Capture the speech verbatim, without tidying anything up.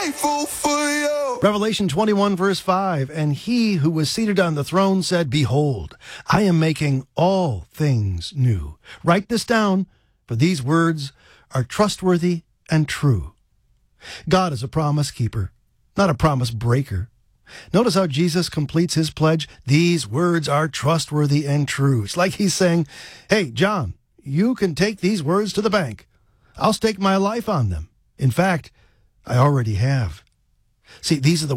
grateful for you. Revelation twenty-one, verse five, and he who was seated on the throne said, behold, I am making all things new. Write this down, for these words are trustworthy and true. God is a promise keeper, not a promise breaker. Notice how Jesus completes his pledge. These words are trustworthy and true. It's like he's saying, hey, John, you can take these words to the bank. I'll stake my life on them. In fact, I already have. See, these are the